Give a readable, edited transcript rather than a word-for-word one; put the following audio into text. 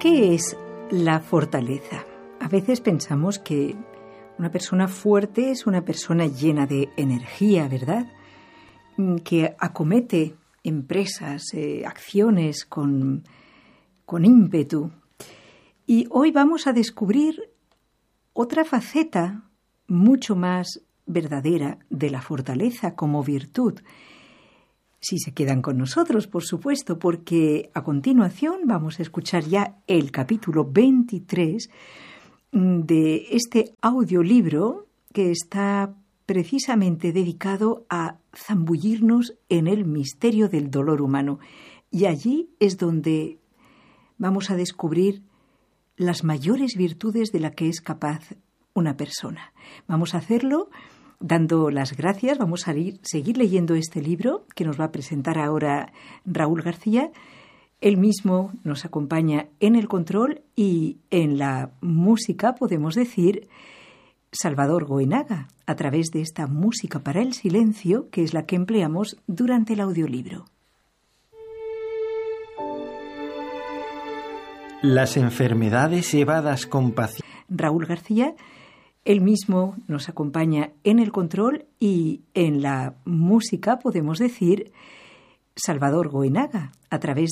¿Qué es la fortaleza? A veces pensamos que una persona fuerte es una persona llena de energía, ¿verdad? Que acomete empresas, acciones con ímpetu. Y hoy vamos a descubrir otra faceta mucho más verdadera de la fortaleza como virtud. Si se quedan con nosotros, por supuesto, porque a continuación vamos a escuchar ya el capítulo 23 de este audiolibro que está precisamente dedicado a zambullirnos en el misterio del dolor humano. Y allí es donde vamos a descubrir las mayores virtudes de las que es capaz una persona. Vamos a hacerlo dando las gracias. Vamos a seguir leyendo este libro que nos va a presentar ahora Raúl García. Él mismo nos acompaña en el control y en la música, podemos decir, Salvador Goenaga, a través de esta música para el silencio, que es la que empleamos durante el audiolibro. Las enfermedades llevadas con paciencia. Raúl García, él mismo nos acompaña en el control y en la música, podemos decir, Salvador Goenaga, a través